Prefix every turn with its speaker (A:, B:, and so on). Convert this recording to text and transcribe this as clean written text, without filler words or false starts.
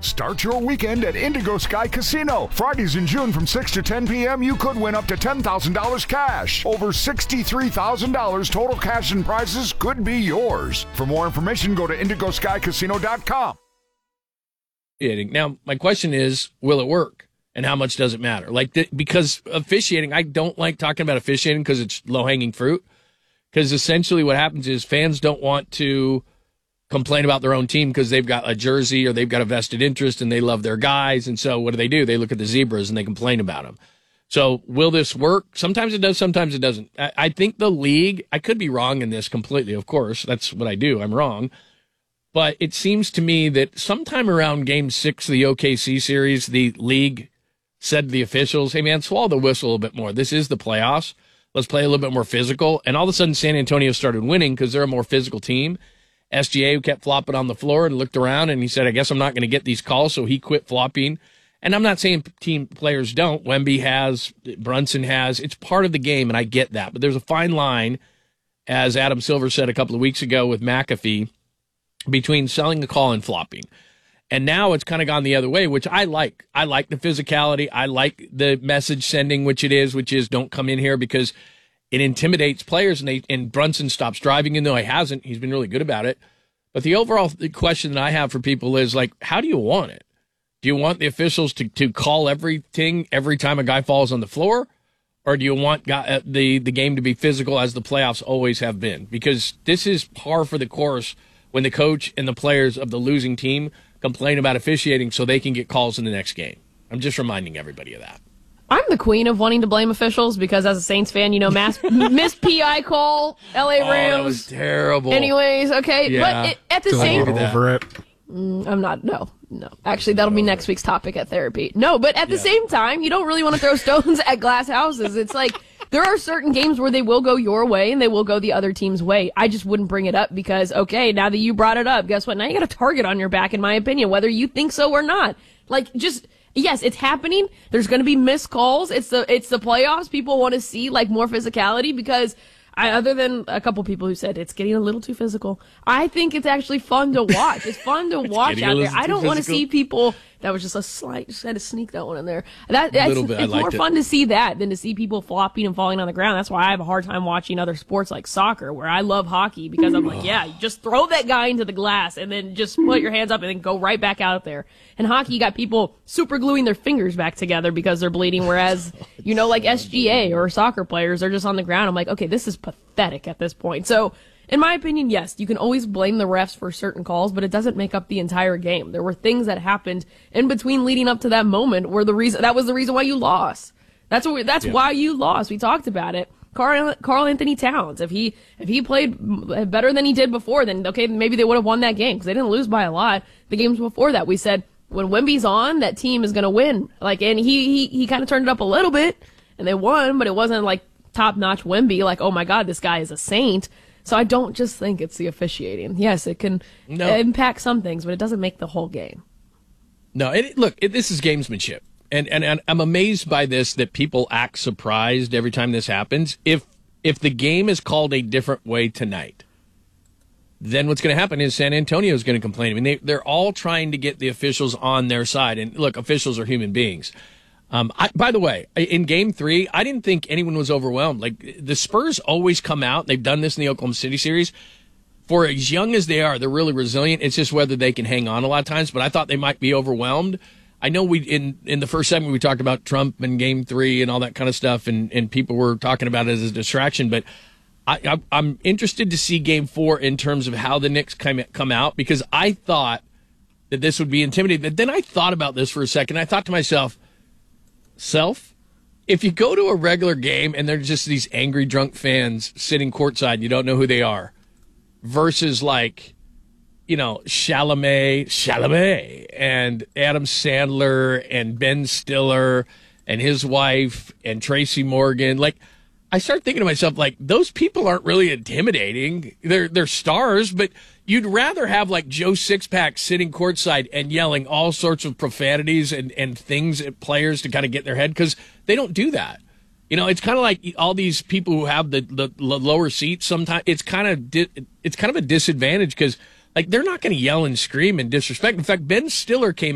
A: Start your weekend at Indigo Sky Casino. Fridays in June from 6 to 10 p.m., you could win up to $10,000 cash. Over $63,000 total cash and prizes could be yours. For more information, go to IndigoSkyCasino.com.
B: Now, my question is, will it work? And how much does it matter? Because officiating, I don't like talking about officiating because it's low-hanging fruit. Because essentially what happens is fans don't want to complain about their own team because they've got a jersey or they've got a vested interest and they love their guys. And so what do? They look at the Zebras and they complain about them. So will this work? Sometimes it does, sometimes it doesn't. I think the league, I could be wrong in this completely, of course. That's what I do. I'm wrong. But it seems to me that sometime around Game 6 of the OKC series, the league said to the officials, hey, man, swallow the whistle a little bit more. This is the playoffs. Let's play a little bit more physical. And all of a sudden, San Antonio started winning because they're a more physical team. SGA kept flopping on the floor and looked around, and he said, I guess I'm not going to get these calls, so he quit flopping. And I'm not saying team players don't. Wemby has, Brunson has. It's part of the game, and I get that. But there's a fine line, as Adam Silver said a couple of weeks ago with McAfee, between selling a call and flopping. And now it's kind of gone the other way, which I like. I like the physicality. I like the message sending, which is don't come in here because it intimidates players. And Brunson stops driving, even though he hasn't. He's been really good about it. But the overall question that I have for people is, how do you want it? Do you want the officials to call everything every time a guy falls on the floor? Or do you want the game to be physical as the playoffs always have been? Because this is par for the course when the coach and the players of the losing team complain about officiating so they can get calls in the next game. I'm just reminding everybody of that.
C: I'm the queen of wanting to blame officials because as a Saints fan, missed PI call, LA Rams.
B: That was terrible.
C: Anyways, okay.
B: Yeah.
C: But at the same
D: time, over it.
C: I'm not. No. Actually, that'll be next week's topic at therapy. No, but at the same time, you don't really want to throw stones at glass houses. It's like there are certain games where they will go your way and they will go the other team's way. I just wouldn't bring it up because, okay, now that you brought it up, guess what? Now you got a target on your back, in my opinion, whether you think so or not. Yes, it's happening. There's going to be missed calls. It's the playoffs. People want to see more physicality because other than a couple people who said it's getting a little too physical, I think it's actually fun to watch. It's fun to watch out there. I don't want to see people. That was just a slight. Just had to sneak that one in there. It's more fun to see that than to see people flopping and falling on the ground. That's why I have a hard time watching other sports like soccer, where I love hockey because I'm just throw that guy into the glass and then just put your hands up and then go right back out there. In hockey, you got people super gluing their fingers back together because they're bleeding, whereas like SGA or soccer players are just on the ground. I'm like, okay, this is pathetic at this point. So, in my opinion, yes, you can always blame the refs for certain calls, but it doesn't make up the entire game. There were things that happened in between leading up to that moment where that was the reason why you lost. That's why you lost. We talked about it. Karl Anthony Towns, if he played better than he did before, then okay, maybe they would have won that game because they didn't lose by a lot. The games before that, we said when Wemby's on, that team is going to win. And he kind of turned it up a little bit and they won, but it wasn't top-notch Wemby, oh my God, this guy is a saint. So I don't just think it's the officiating. Yes, it can impact some things, but it doesn't make the whole game.
B: No, this is gamesmanship. And I'm amazed by this, that people act surprised every time this happens. If the game is called a different way tonight, then what's going to happen is San Antonio is going to complain. I mean, they're all trying to get the officials on their side. And look, officials are human beings. By the way, in Game 3, I didn't think anyone was overwhelmed. The Spurs always come out. They've done this in the Oklahoma City series. For as young as they are, they're really resilient. It's just whether they can hang on a lot of times. But I thought they might be overwhelmed. I know in the first segment we talked about Trump and Game 3 and all that kind of stuff, and people were talking about it as a distraction. But I'm interested to see Game 4 in terms of how the Knicks come out, because I thought that this would be intimidating. But then I thought about this for a second. I thought to myself, if you go to a regular game and they're just these angry drunk fans sitting courtside, you don't know who they are, versus Chalamet and Adam Sandler and Ben Stiller and his wife and Tracy Morgan. I start thinking to myself, those people aren't really intimidating. They're stars, but you'd rather have Joe Sixpack sitting courtside and yelling all sorts of profanities and things at players to kind of get in their head, because they don't do that. It's kind of like all these people who have the lower seats. Sometimes it's kind of a disadvantage because they're not going to yell and scream and disrespect. In fact, Ben Stiller came